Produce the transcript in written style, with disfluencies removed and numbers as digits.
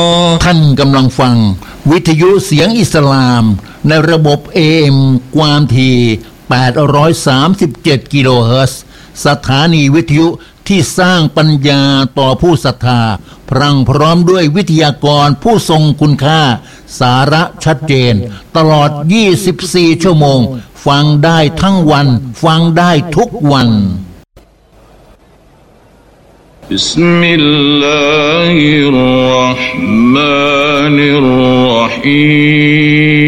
ท่านกำลังฟังวิทยุเสียงอิสลามในระบบ AM ความถี่837กิโลเฮิรตซ์สถานีวิทยุที่สร้างปัญญาต่อผู้ศรัทธาพรั่งพร้อมด้วยวิทยากรผู้ทรงคุณค่าสาระชัดเจนตลอด24ชั่วโมงฟังได้ทั้งวันฟังได้ทุกวันบิสมิลลาฮิรเราะห์มานิรเราะฮีม